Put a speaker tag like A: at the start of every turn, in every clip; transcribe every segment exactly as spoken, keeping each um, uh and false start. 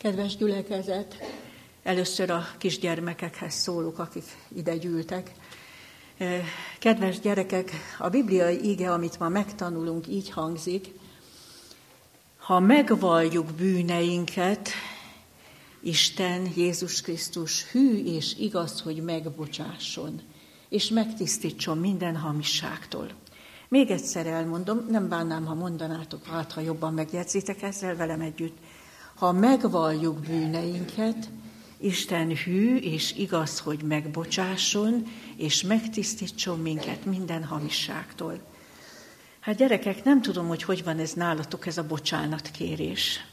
A: Kedves gyülekezet, először a kisgyermekekhez szólok, akik ide gyűltek. Kedves gyerekek, a bibliai ige, amit ma megtanulunk, így hangzik: ha megvalljuk bűneinket, Isten, Jézus Krisztus hű és igaz, hogy megbocsásson, és megtisztítson minden hamisságtól. Még egyszer elmondom, nem bánnám, ha mondanátok, hát ha jobban megjegyzitek ezzel velem együtt. Ha megvalljuk bűneinket, Isten hű és igaz, hogy megbocsásson, és megtisztítson minket minden hamisságtól. Hát gyerekek, nem tudom, hogy hogy van ez nálatok, ez a bocsánatkérés.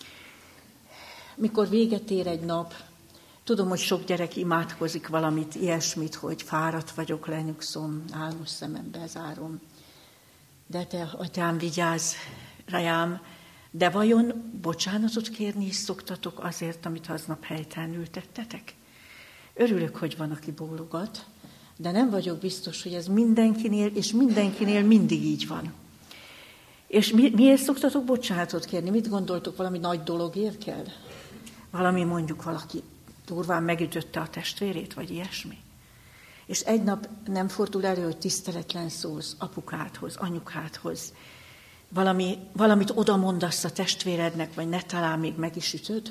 A: Mikor véget ér egy nap, tudom, hogy sok gyerek imádkozik valamit, ilyesmit, hogy fáradt vagyok, lenyugszom, álmos szemem bezárom. De te, atyám, vigyázz rám, de vajon bocsánatot kérni is szoktatok azért, amit aznap helytelenül tettetek? Örülök, hogy van, aki bólogat, de nem vagyok biztos, hogy ez mindenkinél, és mindenkinél mindig így van. És mi, miért szoktatok bocsánatot kérni? Mit gondoltok, valami nagy dologért kell? Valami, mondjuk valaki durván megütötte a testvérét, vagy ilyesmi? És egy nap nem fordul elő, hogy tiszteletlen szólsz apukádhoz, anyukádhoz. Valami, valamit oda mondasz a testvérednek, vagy ne talán még meg is ütöd?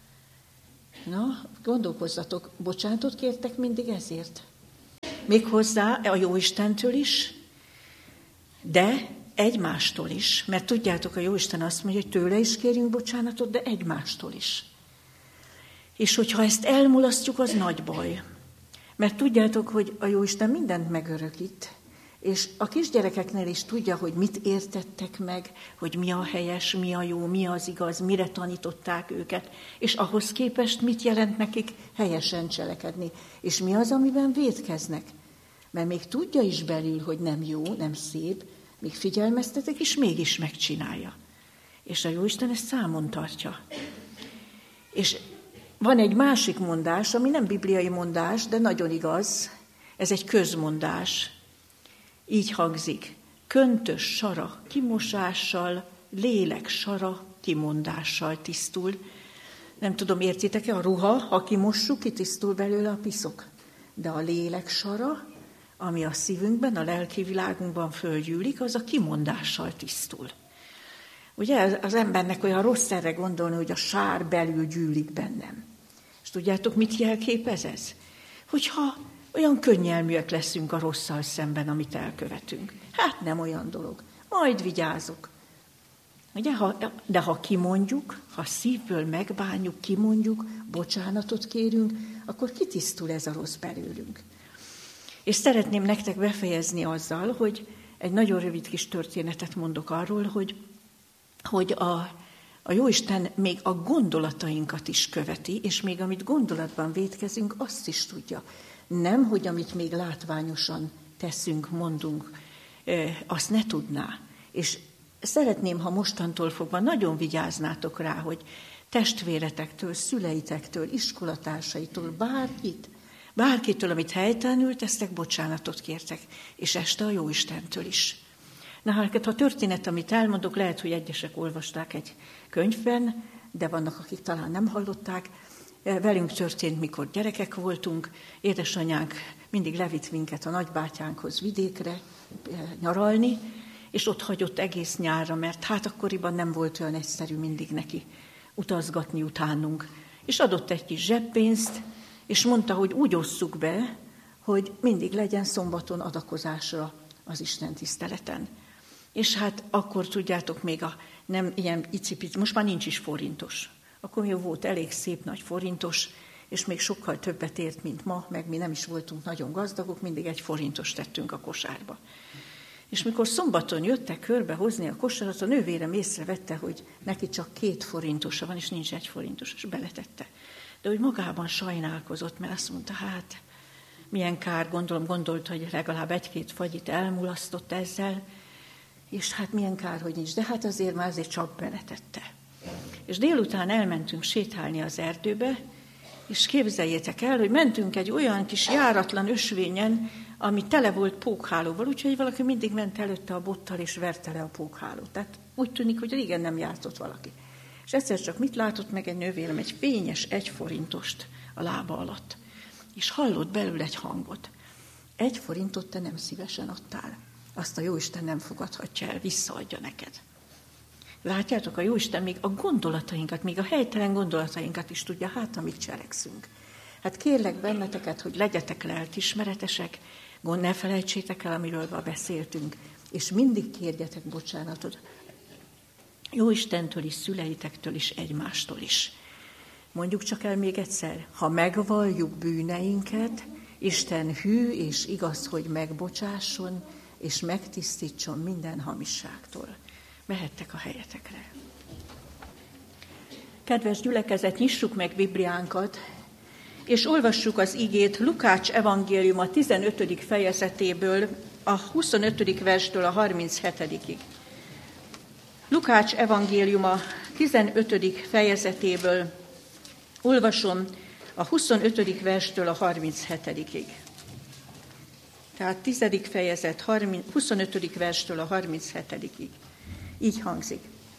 A: Na, gondolkozzatok, bocsánatot kértek mindig ezért? Méghozzá a Jóistentől is, de egymástól is. Mert tudjátok, a Jóisten azt mondja, hogy tőle is kérjünk bocsánatot, de egymástól is. És hogyha ezt elmulasztjuk, az nagy baj. Mert tudjátok, hogy a Jóisten mindent megörökít, és a kisgyerekeknél is tudja, hogy mit értettek meg, hogy mi a helyes, mi a jó, mi az igaz, mire tanították őket, és ahhoz képest mit jelent nekik helyesen cselekedni, és mi az, amiben vétkeznek. Mert még tudja is belül, hogy nem jó, nem szép, még figyelmeztetek, és mégis megcsinálja. És a Jóisten ezt számon tartja. És van egy másik mondás, ami nem bibliai mondás, de nagyon igaz, ez egy közmondás. Így hangzik: köntös sara kimosással, lélek sara kimondással tisztul. Nem tudom, értitek-e, a ruha, ha kimossuk, kitisztul belőle a piszok. De a lélek sara, ami a szívünkben, a lelki világunkban fölgyűlik, az a kimondással tisztul. Ugye az embernek olyan rossz erre gondolni, hogy a sár belül gyűlik bennem. És tudjátok, mit jelképez ez? Hogyha olyan könnyelműek leszünk a rosszal szemben, amit elkövetünk. Hát nem olyan dolog. Majd vigyázok. Ugye, ha, de ha kimondjuk, ha szívből megbánjuk, kimondjuk, bocsánatot kérünk, akkor kitisztul ez a rossz belőlünk. És szeretném nektek befejezni azzal, hogy egy nagyon rövid kis történetet mondok arról, hogy, hogy a, a Jóisten még a gondolatainkat is követi, és még amit gondolatban vétkezünk, azt is tudja. Nem, hogy amit még látványosan teszünk, mondunk, azt ne tudná. És szeretném, ha mostantól fogva nagyon vigyáznátok rá, hogy testvéretektől, szüleitektől, iskolatársaitól, bárkit, bárkitől, amit helytelenül tesztek, bocsánatot kértek, és este a Jóistentől is. Na hát a történet, amit elmondok, lehet, hogy egyesek olvasták egy könyvben, de vannak, akik talán nem hallották. Velünk történt, mikor gyerekek voltunk, édesanyánk mindig levitt minket a nagybátyánkhoz vidékre nyaralni, és ott hagyott egész nyárra, mert hát akkoriban nem volt olyan egyszerű mindig neki utazgatni utánunk. És adott egy kis zseppénzt, és mondta, hogy úgy osszuk be, hogy mindig legyen szombaton adakozásra az Isten tiszteleten. És hát akkor tudjátok, még a nem ilyen icipici, most már nincs is forintos. Akkor jó volt elég szép nagy forintos, és még sokkal többet ért, mint ma, meg mi nem is voltunk nagyon gazdagok, mindig egy forintos tettünk a kosárba. És mikor szombaton jöttek körbe hozni a kosarat, a nővérem észrevette, hogy neki csak két forintosa van, és nincs egy forintos, és beletette. De úgy magában sajnálkozott, mert azt mondta, hát milyen kár, gondolom, gondolta, hogy legalább egy-két fagyit elmulasztott ezzel, és hát milyen kár, hogy nincs, de hát azért már azért csak beletette. És délután elmentünk sétálni az erdőbe, és képzeljétek el, hogy mentünk egy olyan kis járatlan ösvényen, ami tele volt pókhálóval, úgyhogy valaki mindig ment előtte a bottal, és verte le a pókhálót. Tehát úgy tűnik, hogy régen nem járt ott valaki. És egyszer csak mit látott meg egy nővérem? Egy fényes egy forintost a lába alatt. És hallott belőle egy hangot. Egy forintot te nem szívesen adtál. Azt a Jóisten nem fogadhatja el, visszaadja neked. Látjátok, a Jóisten még a gondolatainkat, még a helytelen gondolatainkat is tudja, hát amit cselekszünk. Hát kérlek benneteket, hogy legyetek lelkiismeretesek, gond, ne felejtsétek el, amiről ma beszéltünk, és mindig kérjetek bocsánatot. Jóistentől is, szüleitektől is, egymástól is. Mondjuk csak el még egyszer, ha megvalljuk bűneinket, Isten hű és igaz, hogy megbocsásson, és megtisztítson minden hamisságtól. Mehettek a helyetekre. Kedves gyülekezet, nyissuk meg Bibliánkat, és olvassuk az igét Lukács evangéliuma tizenötödik fejezetéből, a huszonötödik verstől a harminchetodik Lukács evangéliuma tizenötödik fejezetéből olvasom a huszonötödik verstől a harminchetodik Tehát tizedik fejezet, huszonötödik verstől a harminchetodik Így hangzik.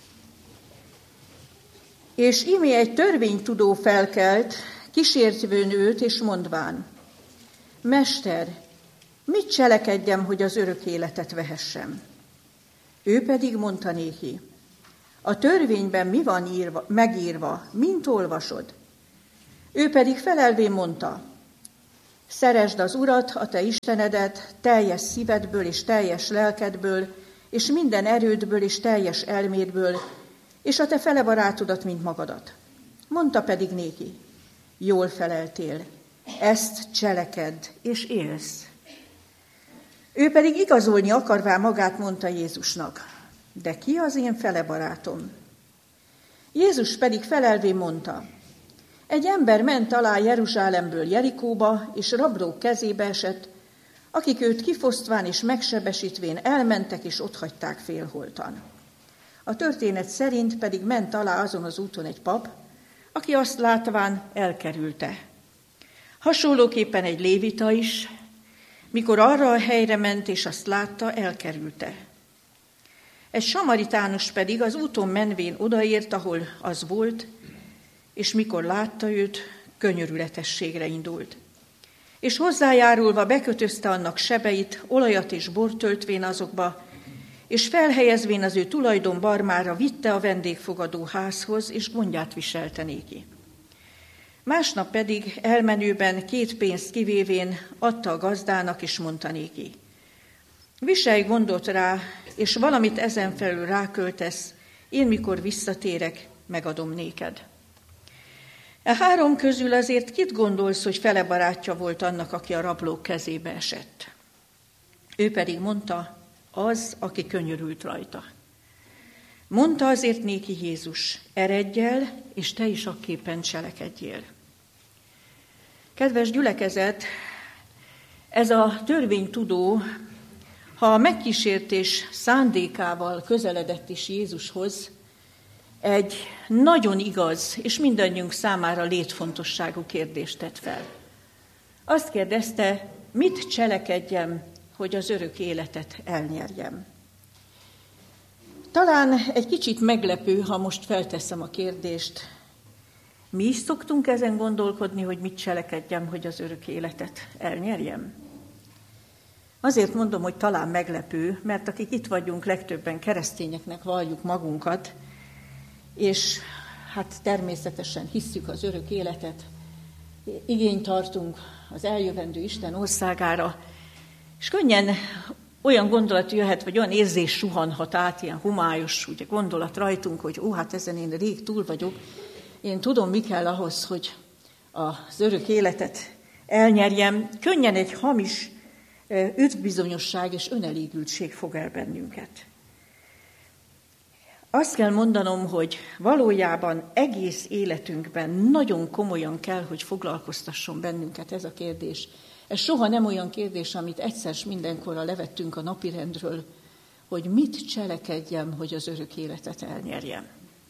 A: És íme egy törvénytudó felkelt, kísértvőn őt, és mondván: Mester, mit cselekedjem, hogy az örök életet vehessem? Ő pedig mondta néki: A törvényben mi van írva, megírva, mint olvasod? Ő pedig felelvén mondta: Szeresd az Urat, a te Istenedet, teljes szívedből és teljes lelkedből, és minden erődből és teljes elmédből, és a te fele barátodat, mint magadat. Mondta pedig néki: Jól feleltél, ezt cselekedd, és élsz. Ő pedig igazolni akarvá magát mondta Jézusnak: De ki az én fele barátom? Jézus pedig felelvén mondta: Egy ember ment alá Jeruzsálemből Jerikóba, és rablók kezébe esett, akik őt kifosztván és megsebesítvén elmentek, és otthagyták félholtan. A történet szerint pedig ment alá azon az úton egy pap, aki azt látván elkerülte. Hasonlóképpen egy lévita is, mikor arra a helyre ment, és azt látta, elkerülte. Egy samaritánus pedig az úton menvén odaért, ahol az volt, és mikor látta őt, könyörületességre indult. És hozzájárulva bekötözte annak sebeit, olajat és bort töltvén azokba, és felhelyezvén az ő tulajdon barmára vitte a vendégfogadó házhoz, és gondját viselte néki. Másnap pedig elmenőben két pénzt kivévén adta a gazdának, és mondta néki: Viselj gondot rá, és valamit ezen felül ráköltesz, én mikor visszatérek, megadom néked. E három közül azért kit gondolsz, hogy fele barátja volt annak, aki a rablók kezébe esett? Ő pedig mondta: az, aki könyörült rajta. Mondta azért néki Jézus: eredj el, és te is akképpen cselekedjél. Kedves gyülekezet, ez a törvénytudó, ha a megkísértés szándékával közeledett is Jézushoz, egy nagyon igaz és mindannyiunk számára létfontosságú kérdést tett fel. Azt kérdezte: mit cselekedjem, hogy az örök életet elnyerjem? Talán egy kicsit meglepő, ha most felteszem a kérdést. Mi is szoktunk ezen gondolkodni, hogy mit cselekedjem, hogy az örök életet elnyerjem? Azért mondom, hogy talán meglepő, mert akik itt vagyunk, legtöbben keresztényeknek valljuk magunkat, és hát természetesen hisszük az örök életet, igényt tartunk az eljövendő Isten országára, és könnyen olyan gondolat jöhet, vagy olyan érzés suhanhat át, ilyen homályos ugye, gondolat rajtunk, hogy ó, hát ezen én rég túl vagyok, én tudom, mi kell ahhoz, hogy az örök életet elnyerjem. Könnyen egy hamis ötbizonyosság és önelégültség fog el bennünket. Azt kell mondanom, hogy valójában egész életünkben nagyon komolyan kell, hogy foglalkoztasson bennünket ez a kérdés. Ez soha nem olyan kérdés, amit egyszer mindenkorra levettünk a napirendről, hogy mit cselekedjem, hogy az örök életet elnyerjem.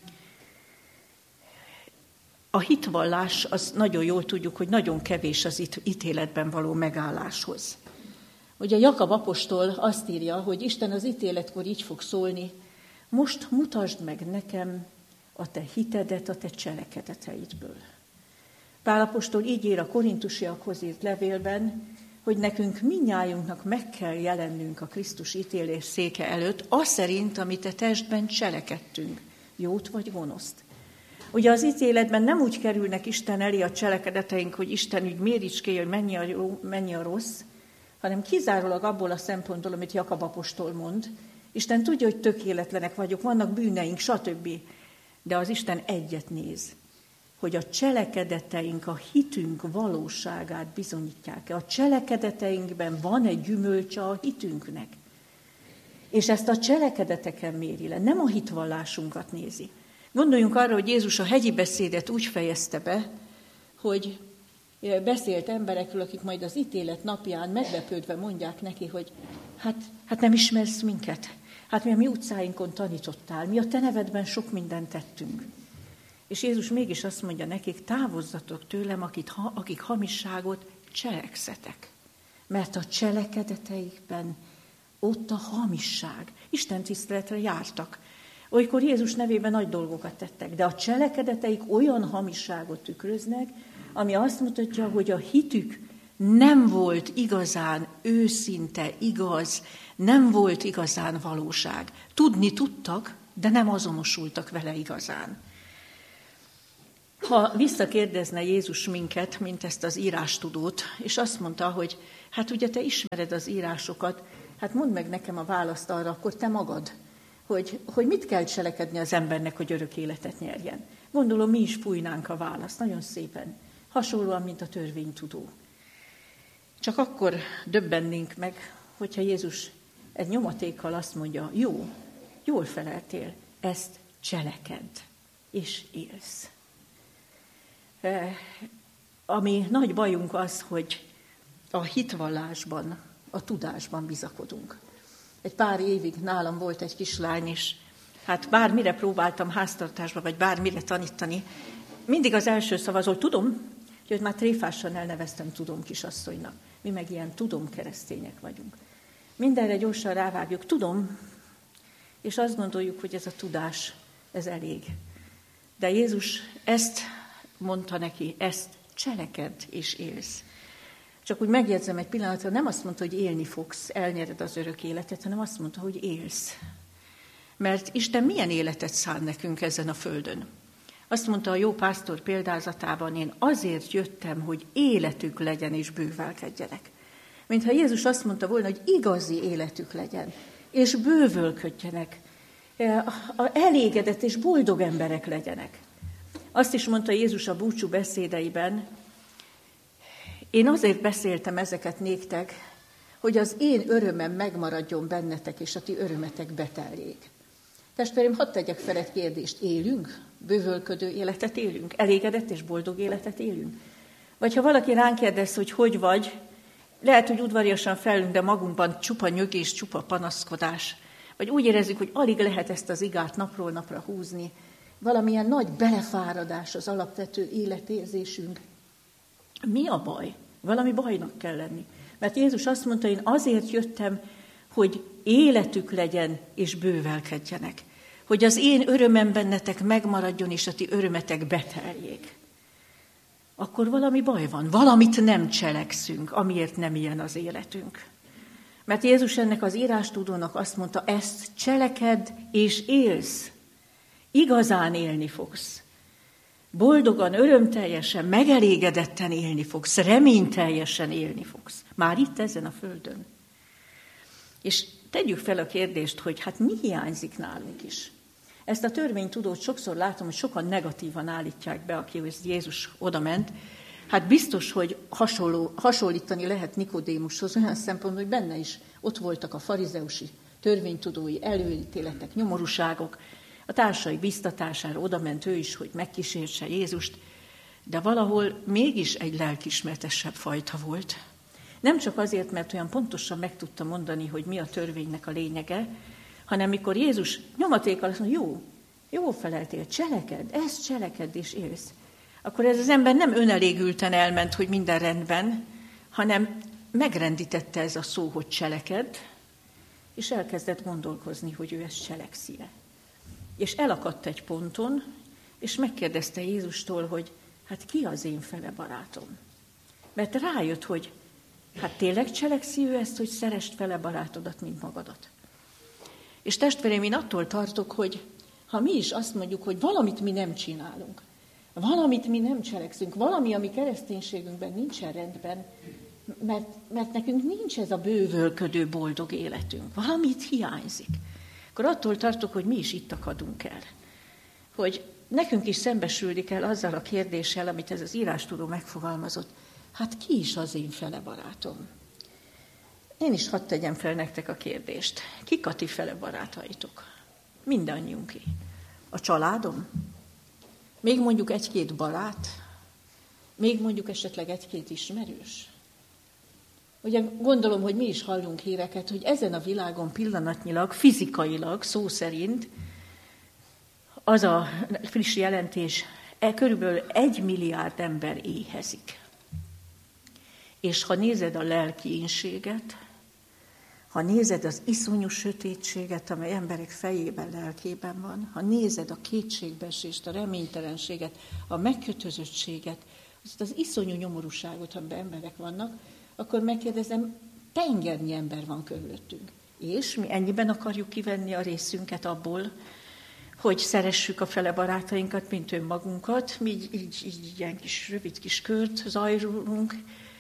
A: A hitvallás, az nagyon jól tudjuk, hogy nagyon kevés az ítéletben való megálláshoz. Ugye Jakab apostol azt írja, hogy Isten az ítéletkor így fog szólni: most mutasd meg nekem a te hitedet a te cselekedeteidből. Pál apostol így ír a korintusiakhoz írt levélben, hogy nekünk mindnyájunknak meg kell jelennünk a Krisztus ítélés széke előtt, az szerint, amit a testben cselekedtünk, jót vagy gonoszt. Ugye az ítéletben nem úgy kerülnek Isten elé a cselekedeteink, hogy Isten úgy méricskélje, hogy mennyi a jó, mennyi a rossz, hanem kizárólag abból a szempontból, amit Jakab apostol mond. Isten tudja, hogy tökéletlenek vagyok, vannak bűneink, stb. De az Isten egyet néz, hogy a cselekedeteink, a hitünk valóságát bizonyítják-e. A cselekedeteinkben van egy gyümölcse a hitünknek. És ezt a cselekedeteken méri le, nem a hitvallásunkat nézi. Gondoljunk arra, hogy Jézus a hegyi beszédet úgy fejezte be, hogy beszélt emberekről, akik majd az ítélet napján meglepődve mondják neki, hogy hát, hát nem ismersz minket, hát mi a mi utcáinkon tanítottál, mi a te nevedben sok mindent tettünk. És Jézus mégis azt mondja nekik, távozzatok tőlem, akik, akik hamisságot cselekszetek. Mert a cselekedeteikben ott a hamisság. Isten tiszteletre jártak. Olykor Jézus nevében nagy dolgokat tettek, de a cselekedeteik olyan hamisságot tükröznek, ami azt mutatja, hogy a hitük nem volt igazán őszinte, igaz, nem volt igazán valóság. Tudni tudtak, de nem azonosultak vele igazán. Ha visszakérdezne Jézus minket, mint ezt az írástudót, és azt mondta, hogy hát ugye te ismered az írásokat, hát mondd meg nekem a választ arra, akkor te magad, hogy, hogy mit kell cselekedni az embernek, hogy örök életet nyerjen. Gondolom, mi is fújnánk a választ, nagyon szépen, hasonlóan, mint a törvénytudó. Csak akkor döbbennénk meg, hogyha Jézus egy nyomatékkal azt mondja, jó, jól feleltél, ezt cselekedd, és élsz. Ami nagy bajunk az, hogy a hitvallásban, a tudásban bizakodunk. Egy pár évig nálam volt egy kislány, és hát bármire próbáltam háztartásba, vagy bármire tanítani, mindig az első szava az, hogy tudom, hogy már tréfásan elneveztem tudom kisasszonynak. Mi meg ilyen tudom keresztények vagyunk. Mindenre gyorsan rávágjuk, tudom, és azt gondoljuk, hogy ez a tudás, ez elég. De Jézus ezt mondta neki, ezt cselekedd és élsz. Csak úgy megjegyzem egy pillanatra, nem azt mondta, hogy élni fogsz, elnyered az örök életet, hanem azt mondta, hogy élsz. Mert Isten milyen életet szán nekünk ezen a földön? Azt mondta a jó pásztor példázatában, én azért jöttem, hogy életük legyen és bővelkedjenek. Mintha Jézus azt mondta volna, hogy igazi életük legyen, és bővölködjenek, elégedett és boldog emberek legyenek. Azt is mondta Jézus a búcsú beszédeiben, én azért beszéltem ezeket néktek, hogy az én örömem megmaradjon bennetek, és a ti örömetek beteljék. Testvérem, hadd tegyek fel egy kérdést. Élünk? Bővölködő életet élünk? Elégedett és boldog életet élünk? Vagy ha valaki ránk kérdez, hogy hogy vagy, lehet, hogy udvariasan felünk, de magunkban csupa nyögés, csupa panaszkodás. Vagy úgy érezzük, hogy alig lehet ezt az igát napról napra húzni. Valamilyen nagy belefáradás az alapvető életérzésünk. Mi a baj? Valami bajnak kell lenni. Mert Jézus azt mondta, én azért jöttem, hogy életük legyen és bővelkedjenek. Hogy az én örömem bennetek megmaradjon, és a ti örömetek beteljék. Akkor valami baj van. Valamit nem cselekszünk, amiért nem ilyen az életünk. Mert Jézus ennek az írástudónak azt mondta, ezt cselekedd és élsz. Igazán élni fogsz. Boldogan, örömteljesen, megelégedetten élni fogsz, reményteljesen élni fogsz. Már itt ezen a földön. És tegyük fel a kérdést, hogy hát mi hiányzik nálunk is. Ezt a törvénytudót sokszor látom, hogy sokan negatívan állítják be, akihez Jézus odament. Hát biztos, hogy hasonló, hasonlítani lehet Nikodémushoz, olyan szempontból, hogy benne is ott voltak a farizeusi törvénytudói előítéletek, nyomorúságok. A társai biztatására odament ő is, hogy megkísértse Jézust, de valahol mégis egy lelkiismeretesebb fajta volt. Nem csak azért, mert olyan pontosan meg tudta mondani, hogy mi a törvénynek a lényege, hanem mikor Jézus nyomatékkal azt mondja, jó, jó feleltél, cselekedd, ezt cselekedd és élsz. Akkor ez az ember nem önelégülten elment, hogy minden rendben, hanem megrendítette ez a szó, hogy cselekedd, és elkezdett gondolkozni, hogy ő ezt cselekszi-e. És elakadt egy ponton, és megkérdezte Jézustól, hogy hát ki az én fele barátom? Mert rájött, hogy hát tényleg cselekszi ő ezt, hogy szeresd fele barátodat, mint magadat. És testvéreim, én attól tartok, hogy ha mi is azt mondjuk, hogy valamit mi nem csinálunk, valamit mi nem cselekszünk, valami, ami kereszténységünkben nincsen rendben, mert, mert nekünk nincs ez a bővölködő boldog életünk, valamit hiányzik, akkor attól tartok, hogy mi is itt akadunk el. Hogy nekünk is szembesülni kell azzal a kérdéssel, amit ez az írástudó megfogalmazott, hát ki is az én fele barátom? Én is hadd tegyem fel nektek a kérdést. Kik a ti fele barátaitok? Mindannyiunké. A családom? Még mondjuk egy-két barát? Még mondjuk esetleg egy-két ismerős? Ugye gondolom, hogy mi is hallunk híreket, hogy ezen a világon pillanatnyilag, fizikailag, szó szerint, az a friss jelentés, e, körülbelül egy milliárd ember éhezik. És ha nézed a lelki ínséget, ha nézed az iszonyú sötétséget, amely emberek fejében, lelkében van, ha nézed a kétségbeesést, a reménytelenséget, a megkötözöttséget, azt az iszonyú nyomorúságot, amiben emberek vannak, akkor megkérdezem, tengernyi ember van körülöttünk. És mi ennyiben akarjuk kivenni a részünket abból, hogy szeressük a fele barátainkat, mint önmagunkat, mi így, így, így ilyen kis rövid kis kört zajrulunk.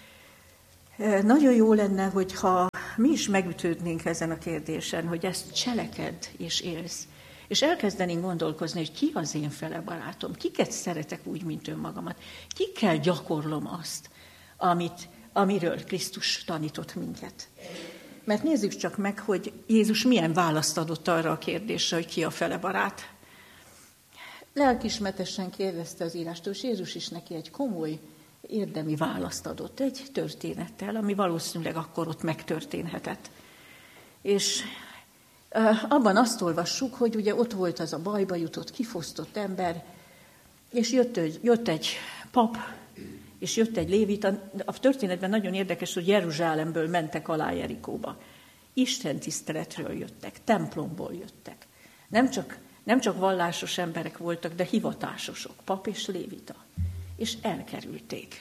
A: Nagyon jó lenne, hogyha mi is megütődnénk ezen a kérdésen, hogy ezt cselekedd és élsz. És elkezdenénk gondolkozni, hogy ki az én fele barátom, kiket szeretek úgy, mint önmagamat, kikkel gyakorlom azt, amit, amiről Krisztus tanított minket. Mert nézzük csak meg, hogy Jézus milyen választ adott arra a kérdésre, hogy ki a fele barát. Lelkismertesen kérdezte az írástól, és Jézus is neki egy komoly, érdemi választ adott egy történettel, ami valószínűleg akkor ott megtörténhetett. És abban azt olvassuk, hogy ugye ott volt az a bajba jutott, kifosztott ember, és jött, jött egy pap, és jött egy lévita. A történetben nagyon érdekes, hogy Jeruzsálemből mentek alá Jerikóba. Isten tiszteletről jöttek, templomból jöttek. Nem csak, nem csak vallásos emberek voltak, de hivatásosok, pap és lévita. És elkerülték.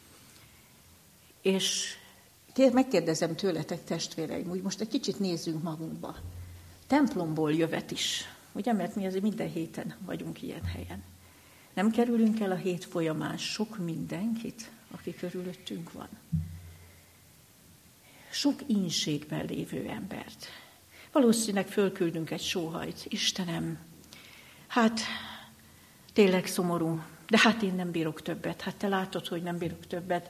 A: És megkérdezem tőletek, testvéreim, úgy most egy kicsit nézzünk magunkba. Templomból jövet is, ugye, mert mi azért minden héten vagyunk ilyen helyen. Nem kerülünk el a hét folyamán sok mindenkit, aki körülöttünk van. Sok ínségben lévő embert. Valószínűleg fölküldünk egy sóhajt. Istenem, hát tényleg szomorú, de hát én nem bírok többet. Hát te látod, hogy nem bírok többet.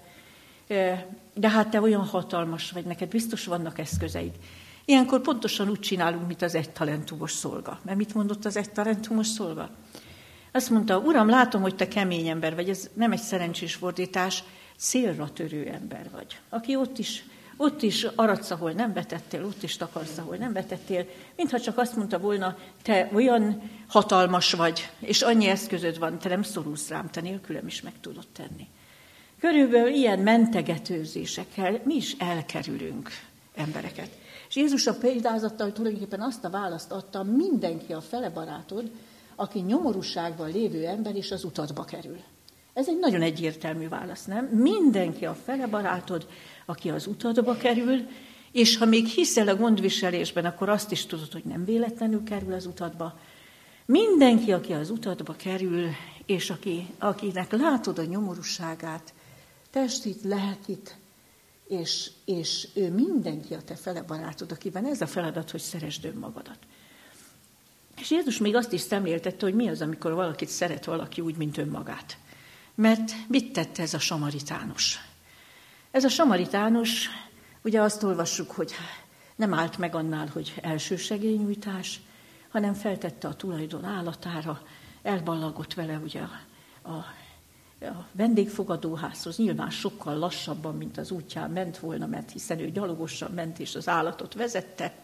A: De hát te olyan hatalmas vagy, neked biztos vannak eszközeid. Ilyenkor pontosan úgy csinálunk, mint az egy talentumos szolga. Mert mit mondott az egy talentumos szolga? Azt mondta, Uram, látom, hogy te kemény ember vagy, ez nem egy szerencsés fordítás, célra törő ember vagy. Aki ott is, ott is aradsz, ahol nem vetettél, ott is takarsz, ahol nem vetettél, mintha csak azt mondta volna, te olyan hatalmas vagy, és annyi eszközöd van, te nem szorulsz rám, te nélkülem is meg tudod tenni. Körülbelül ilyen mentegetőzésekkel mi is elkerülünk embereket. És Jézus a példázattal tulajdonképpen azt a választ adta, mindenki a fele barátod, aki nyomorúságban lévő ember is az utadba kerül. Ez egy nagyon egyértelmű válasz, nem? Mindenki a fele barátod, aki az utadba kerül, és ha még hiszel a gondviselésben, akkor azt is tudod, hogy nem véletlenül kerül az utadba. Mindenki, aki az utadba kerül, és aki, akinek látod a nyomorúságát, testit, lelkit, és, és ő mindenki a te fele barátod, akiben ez a feladat, hogy szeresd önmagadat. És Jézus még azt is szemléltette, hogy mi az, amikor valakit szeret valaki úgy, mint önmagát. Mert mit tette ez a samaritánus? Ez a samaritánus, ugye azt olvassuk, hogy nem állt meg annál, hogy elsősegélynyújtás, hanem feltette a tulajdon állatára, elballagott vele ugye a, a, a vendégfogadóházhoz, nyilván sokkal lassabban, mint az útján ment volna, mert hiszen ő gyalogosan ment és az állatot vezette,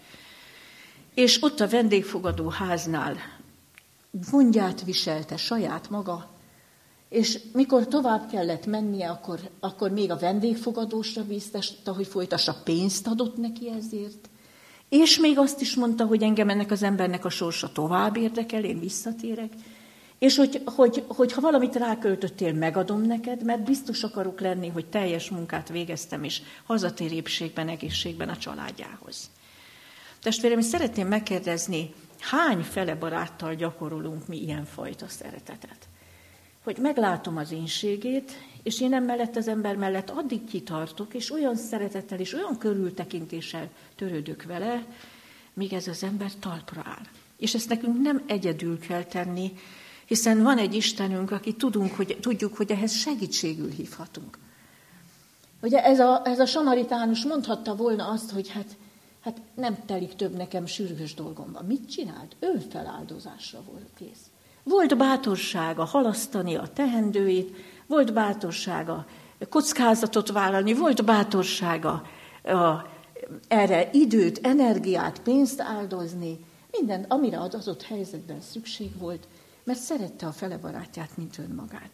A: és ott a vendégfogadóháznál gondját viselte saját maga, és mikor tovább kellett mennie, akkor, akkor még a vendégfogadósra bíztatta, hogy folytassa, pénzt adott neki ezért, és még azt is mondta, hogy engem ennek az embernek a sorsa tovább érdekel, én visszatérek, És hogy, hogy, hogy ha valamit ráköltöttél, megadom neked, mert biztos akarok lenni, hogy teljes munkát végeztem, és hazatér épségben, egészségben a családjához. Testvérem, szeretném megkérdezni, hány fele baráttal gyakorolunk mi ilyenfajta szeretetet? Hogy meglátom az énségét, és én emellett az ember mellett addig kitartok, és olyan szeretettel és olyan körültekintéssel törődök vele, míg ez az ember talpra áll. És ezt nekünk nem egyedül kell tenni, hiszen van egy Istenünk, aki tudunk, hogy, tudjuk, hogy ehhez segítségül hívhatunk. Ugye ez a, ez a samaritánus mondhatta volna azt, hogy hát, hát nem telik több nekem sürgős dolgom van. Mit csinált? Ő feláldozásra volt kész. Volt bátorsága halasztani a teendőit, volt bátorsága kockázatot vállalni, volt bátorsága a, erre időt, energiát, pénzt áldozni, minden, amire az adott helyzetben szükség volt, mert szerette a fele barátját, mint önmagát.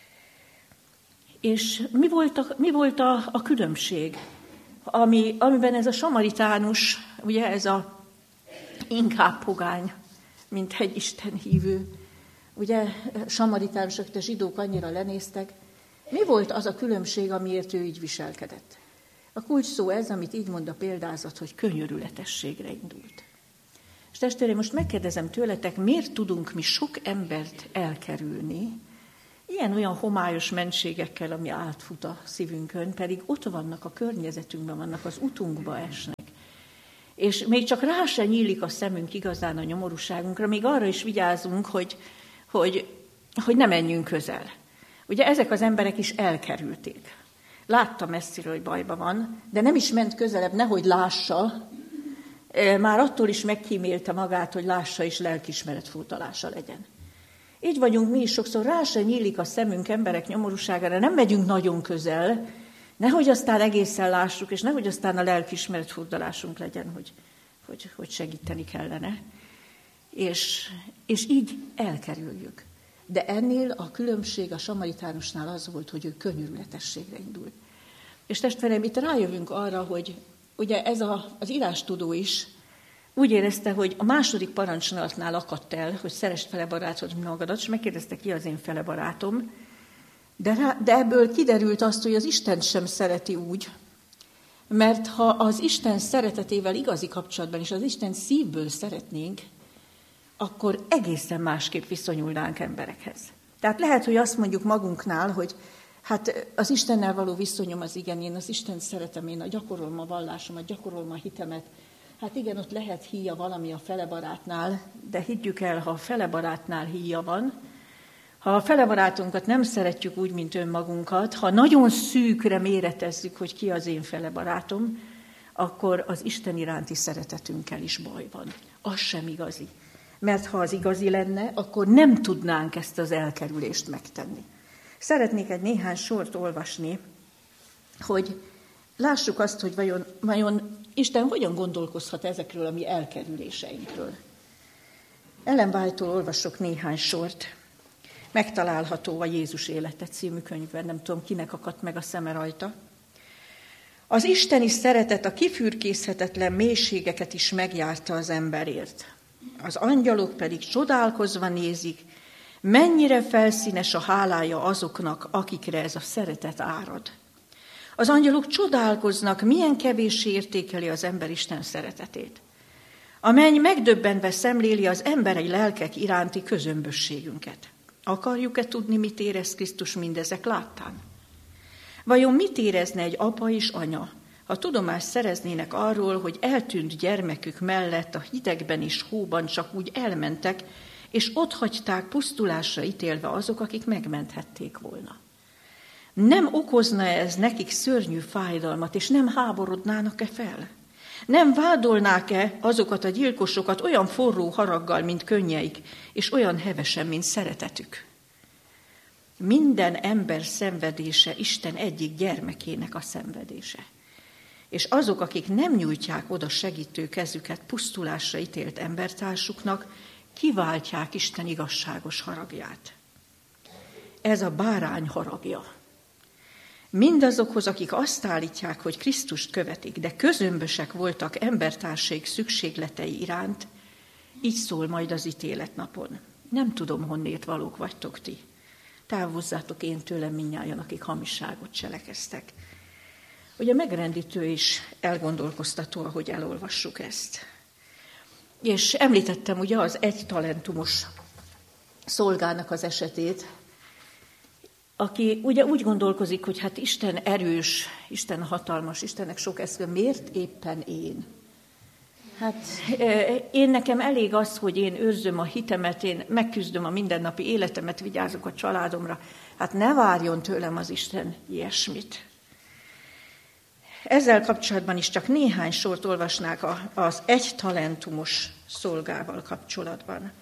A: És mi volt a, mi volt a, a különbség, ami, amiben ez a samaritánus, ugye ez a inkább pogány, mint egy Isten hívő, ugye samaritánusok, de zsidók annyira lenéztek, mi volt az a különbség, amiért ő így viselkedett? A kulcs szó ez, amit így mond a példázat, hogy könyörületességre indult. És testvérem, most megkérdezem tőletek, miért tudunk mi sok embert elkerülni, ilyen-olyan homályos mentségekkel, ami átfut a szívünkön, pedig ott vannak a környezetünkben, vannak az utunkba esnek. És még csak rá se nyílik a szemünk igazán a nyomorúságunkra, még arra is vigyázunk, hogy, hogy, hogy ne menjünk közel. Ugye ezek az emberek is elkerülték. Látta messziről, hogy bajban van, de nem is ment közelebb, nehogy lássa, már attól is megkímélte magát, hogy lássa és lelkiismeret furdalása legyen. Így vagyunk mi is, sokszor rá se nyílik a szemünk emberek nyomorúságára, nem megyünk nagyon közel, nehogy aztán egészen lássuk, és nehogy aztán a lelkiismeret furdalásunk legyen, hogy, hogy, hogy segíteni kellene. És, és így elkerüljük. De ennél a különbség a samaritánusnál az volt, hogy ő könyörületességre indult. És testvérem, itt rájövünk arra, hogy ugye ez a, az írástudó is úgy érezte, hogy a második parancsnatnál akadt el, hogy szeresd fele barátod magadat, és megkérdezte, ki az én fele barátom. De, rá, de ebből kiderült azt, hogy az Isten sem szereti úgy, mert ha az Isten szeretetével igazi kapcsolatban, és az Isten szívből szeretnénk, akkor egészen másképp viszonyulnánk emberekhez. Tehát lehet, hogy azt mondjuk magunknál, hogy hát az Istennel való viszonyom az igen, én az Istent szeretem, én gyakorolom a vallásomat, gyakorolom a hitemet. Hát igen, ott lehet híja valami a fele barátnál, de higgyük el, ha a fele barátnál híja van, ha a fele barátunkat nem szeretjük úgy, mint önmagunkat, ha nagyon szűkre méretezzük, hogy ki az én fele barátom, akkor az Isten iránti szeretetünkkel is baj van. Az sem igazi. Mert ha az igazi lenne, akkor nem tudnánk ezt az elkerülést megtenni. Szeretnék egy néhány sort olvasni, hogy lássuk azt, hogy vajon, vajon Isten hogyan gondolkozhat ezekről a mi elkerüléseinkről. Ellen White-tól olvasok néhány sort. Megtalálható a Jézus élete című könyvben, nem tudom, kinek akadt meg a szeme rajta. Az isteni szeretet a kifürkészhetetlen mélységeket is megjárta az emberért. Az angyalok pedig csodálkozva nézik, mennyire felszínes a hálája azoknak, akikre ez a szeretet árad. Az angyalok csodálkoznak, milyen kevéssé értékeli az ember Isten szeretetét. A menny megdöbbenve szemléli az emberi lelkek iránti közömbösségünket. Akarjuk-e tudni, mit érez Krisztus mindezek láttán? Vajon mit érezne egy apa és anya, ha tudomást szereznének arról, hogy eltűnt gyermekük mellett a hidegben és hóban csak úgy elmentek, és otthagyták pusztulásra ítélve azok, akik megmenthették volna? Nem okozna ez nekik szörnyű fájdalmat, és nem háborodnának-e fel? Nem vádolnák-e azokat a gyilkosokat olyan forró haraggal, mint könnyeik, és olyan hevesen, mint szeretetük? Minden ember szenvedése Isten egyik gyermekének a szenvedése. És azok, akik nem nyújtják oda segítő kezüket pusztulásra ítélt embertársuknak, kiváltják Isten igazságos haragját. Ez a bárány haragja. Mindazokhoz, akik azt állítják, hogy Krisztust követik, de közömbösek voltak embertársaik szükségletei iránt, így szól majd az ítéletnapon. Nem tudom, honnét valók vagytok ti. Távozzátok én tőlem mindnyájan, akik hamisságot cselekeztek. Ugye megrendítő és elgondolkoztató, ahogy elolvassuk ezt. És említettem ugye az egy talentumos szolgának az esetét, aki ugye úgy gondolkozik, hogy hát Isten erős, Isten hatalmas, Istennek sok eszköz, miért éppen én? Hát én nekem elég az, hogy én őrzöm a hitemet, én megküzdöm a mindennapi életemet, vigyázok a családomra. Hát ne várjon tőlem az Isten ilyesmit. Ezzel kapcsolatban is csak néhány sort olvasnák az egy talentumos szolgával kapcsolatban.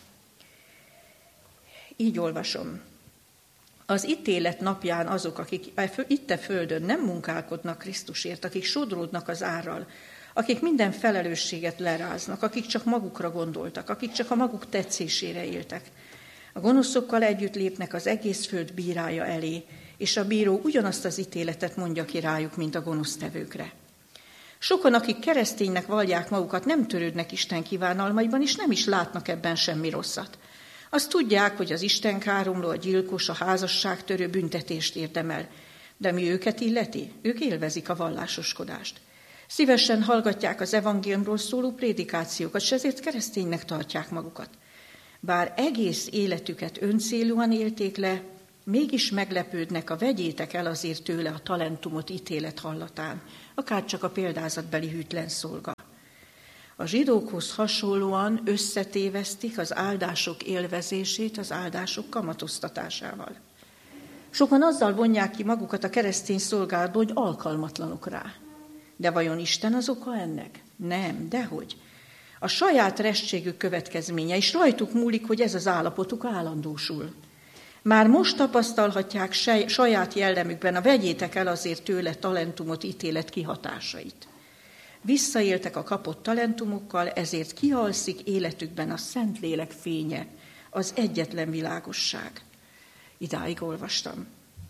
A: Így olvasom. Az ítélet napján azok, akik itt a földön nem munkálkodnak Krisztusért, akik sodródnak az árral, akik minden felelősséget leráznak, akik csak magukra gondoltak, akik csak a maguk tetszésére éltek. A gonoszokkal együtt lépnek az egész föld bírája elé, és a bíró ugyanazt az ítéletet mondja ki rájuk, mint a gonosztevőkre. Sokan, akik kereszténynek vallják magukat, nem törődnek Isten kívánalmaiban, és nem is látnak ebben semmi rosszat. Azt tudják, hogy az istenkáromló, a gyilkos, a házasságtörő büntetést érdemel, de mi őket illeti, ők élvezik a vallásoskodást. Szívesen hallgatják az evangéliumról szóló prédikációkat, és ezért kereszténynek tartják magukat. Bár egész életüket öncélúan élték le, mégis meglepődnek a vegyétek el azért tőle a talentumot ítélet hallatán, akár csak a példázatbeli hűtlen szolga. A zsidókhoz hasonlóan összetévesztik az áldások élvezését az áldások kamatoztatásával. Sokan azzal vonják ki magukat a keresztény szolgálatból, hogy alkalmatlanok rá. De vajon Isten az oka ennek? Nem, dehogy. A saját restségük következménye, és rajtuk múlik, hogy ez az állapotuk állandósul. Már most tapasztalhatják saját jellemükben a vegyétek el azért tőle talentumot ítélet kihatásait. Visszaéltek a kapott talentumokkal, ezért kihalszik életükben a Szentlélek fénye, az egyetlen világosság. Idáig olvastam.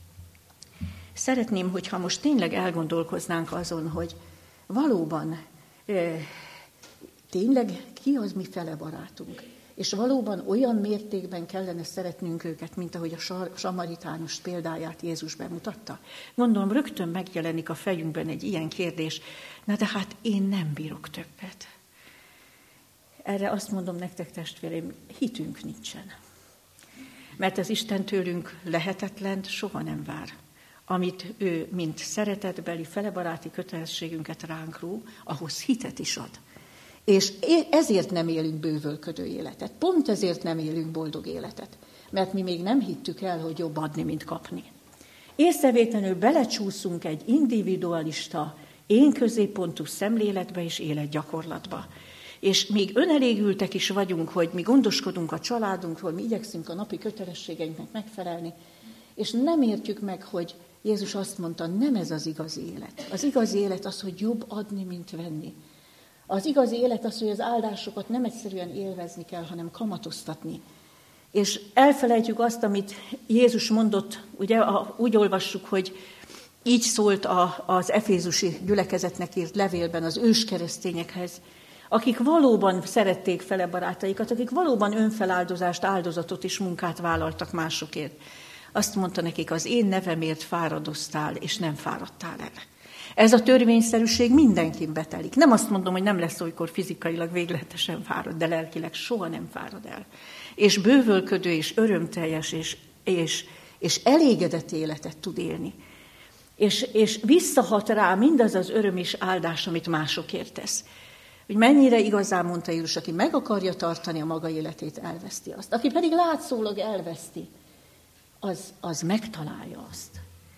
A: Szeretném, hogyha most tényleg elgondolkoznánk azon, hogy valóban e, tényleg ki az mi fele barátunk, és valóban olyan mértékben kellene szeretnünk őket, mint ahogy a samaritánus példáját Jézus bemutatta. Gondolom, rögtön megjelenik a fejünkben egy ilyen kérdés, na de hát én nem bírok többet. Erre azt mondom nektek, testvéreim, hitünk nincsen. Mert az Isten tőlünk lehetetlent soha nem vár. Amit ő, mint szeretetbeli, felebaráti kötelességünket ránk ró, ahhoz hitet is ad. És ezért nem élünk bővölködő életet. Pont ezért nem élünk boldog életet. Mert mi még nem hittük el, hogy jobb adni, mint kapni. Észrevétlenül belecsúszunk egy individualista, én középpontú szemléletbe és életgyakorlatba. És még önelégültek is vagyunk, hogy mi gondoskodunk a családunkról, mi igyekszünk a napi kötelességeinknek megfelelni, és nem értjük meg, hogy Jézus azt mondta, nem ez az igazi élet. Az igazi élet az, hogy jobb adni, mint venni. Az igazi élet az, hogy az áldásokat nem egyszerűen élvezni kell, hanem kamatoztatni. És elfelejtjük azt, amit Jézus mondott, ugye úgy olvassuk, hogy így szólt a, az efézusi gyülekezetnek írt levélben az őskeresztényekhez, akik valóban szerették fele barátaikat, akik valóban önfeláldozást, áldozatot és munkát vállaltak másokért. Azt mondta nekik, az én nevemért fáradoztál, és nem fáradtál el. Ez a törvényszerűség mindenkin betelik. Nem azt mondom, hogy nem lesz olykor fizikailag végletesen fárad, de lelkileg soha nem fárad el. És bővölködő, és örömteljes, és, és, és elégedett életet tud élni. És, és visszahat rá mindaz az öröm és áldás, amit másokért tesz. Hogy mennyire igazán mondta Jézus, aki meg akarja tartani a maga életét, elveszti azt. Aki pedig látszólag elveszti, az, az megtalálja azt.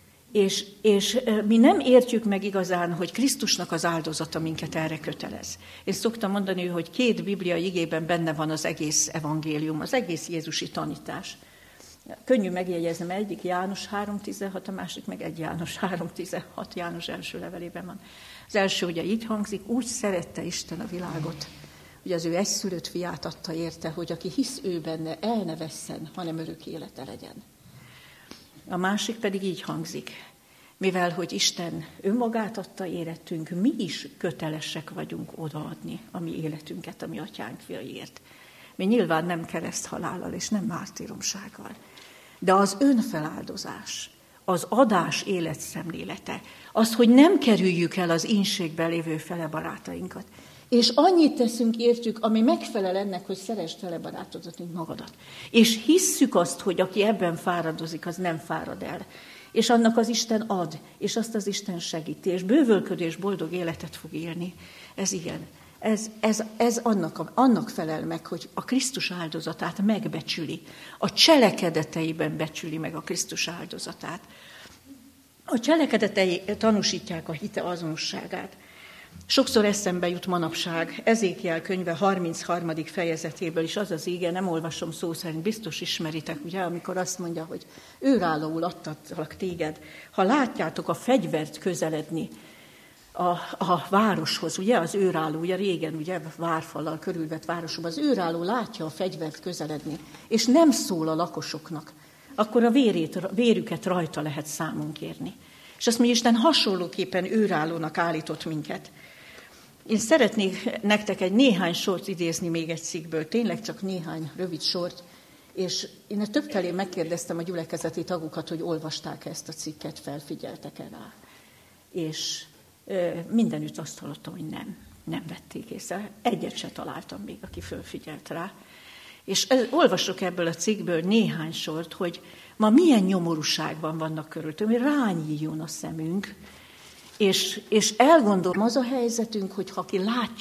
A: És, és mi nem értjük meg igazán, hogy Krisztusnak az áldozata minket erre kötelez. Én szoktam mondani, hogy két bibliai igében benne van az egész evangélium, az egész jézusi tanítás. Könnyű megjegyeznem, egyik János három tizenhat, a másik meg egy János három tizenhat, János első levelében van. Az első ugye így hangzik, úgy szerette Isten a világot, hogy az ő egyszülött fiát adta érte, hogy aki hisz ő benne, el ne vesszen, hanem örök élete legyen. A másik pedig így hangzik, mivel hogy Isten önmagát adta érettünk, mi is kötelesek vagyunk odaadni a mi életünket a mi atyánk fiaiért. Mi nyilván nem kereszthalállal és nem mártíromsággal. De az önfeláldozás, az adás életszemlélete, az, hogy nem kerüljük el az ínségben lévő felebarátainkat, és annyit teszünk értük, ami megfelel ennek, hogy szeresd felebarátodat, mint magadat. És hisszük azt, hogy aki ebben fáradozik, az nem fárad el. És annak az Isten ad, és azt az Isten segíti, és bővölködő és boldog életet fog élni. Ez igen. Ez, ez, ez annak, annak felel meg, hogy a Krisztus áldozatát megbecsüli. A cselekedeteiben becsüli meg a Krisztus áldozatát. A cselekedetei tanúsítják a hite azonosságát. Sokszor eszembe jut manapság Ezékiel könyve harmincharmadik fejezetéből is az az íge, nem olvasom szó szerint, biztos ismeritek, ugye, amikor azt mondja, hogy őrállóul adtatlak téged, ha látjátok a fegyvert közeledni a, a városhoz, ugye, az őrálló, ugye régen, ugye, várfallal körülvett városban, az őrálló látja a fegyvert közeledni, és nem szól a lakosoknak, akkor a vérét, vérüket rajta lehet számon kérni. És azt mondja, Isten hasonlóképpen őrállónak állított minket. Én szeretnék nektek egy néhány sort idézni még egy cikkből, tényleg csak néhány rövid sort, és én többfelé megkérdeztem a gyülekezeti tagokat, hogy olvasták ezt a cikket, felfigyeltek-e rá. És e, mindenütt azt hallottam, hogy nem, nem vették észre. Egyet se találtam még, aki fölfigyelt rá. És ez, olvasok ebből a cikkből néhány sort, hogy ma milyen nyomorúságban vannak körülöttünk, hogy rányíljon a szemünk, és, és elgondolom, az a helyzetünk, hogy ha aki látja